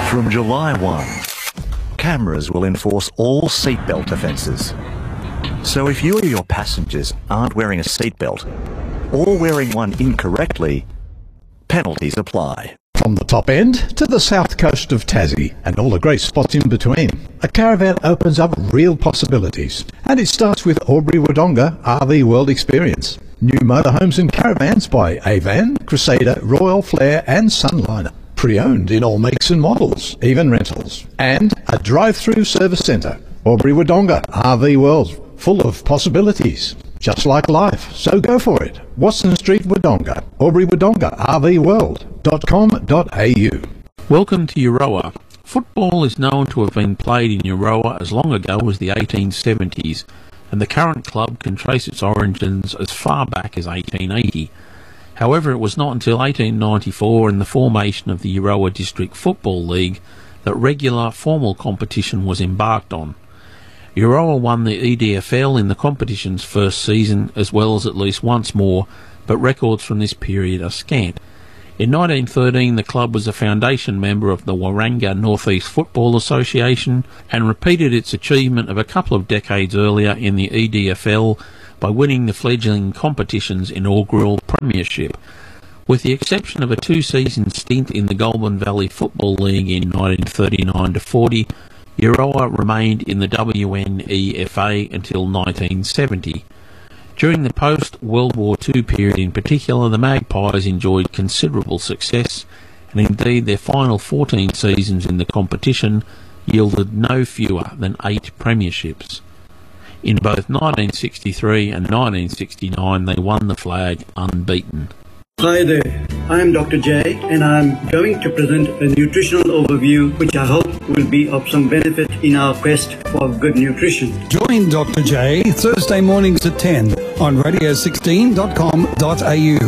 From July 1, cameras will enforce all seatbelt offences. So if you or your passengers aren't wearing a seatbelt, or wearing one incorrectly, penalties apply. From the top end to the south coast of Tassie and all the great spots in between, a caravan opens up real possibilities. And it starts with Albury Wodonga RV World Experience. New motorhomes and caravans by Avan, Crusader, Royal Flair and Sunliner. Pre-owned in all makes and models, even rentals. And a drive-through service centre. Albury Wodonga RV World, full of possibilities. Just like life, so go for it. Watson Street, Wodonga. Albury Wodonga RVWorld.com.au. Welcome to Euroa. Football is known to have been played in Euroa as long ago as the 1870s, and the current club can trace its origins as far back as 1880. However, it was not until 1894 and the formation of the Euroa District Football League that regular formal competition was embarked on. Euroa won the EDFL in the competition's first season as well as at least once more, but records from this period are scant. In 1913 the club was a foundation member of the Waranga North East Football Association and repeated its achievement of a couple of decades earlier in the EDFL by winning the fledgling competition's inaugural premiership. With the exception of a two-season stint in the Goulburn Valley Football League in 1939-40, Euroa remained in the WNEFA until 1970. During the post-World War II period in particular, the Magpies enjoyed considerable success, and indeed their final 14 seasons in the competition yielded no fewer than 8 premierships. In both 1963 and 1969 they won the flag unbeaten. Hi there, I'm Dr. J and I'm going to present a nutritional overview which I hope will be of some benefit in our quest for good nutrition. Join Dr. J Thursday mornings at 10 on radio16.com.au.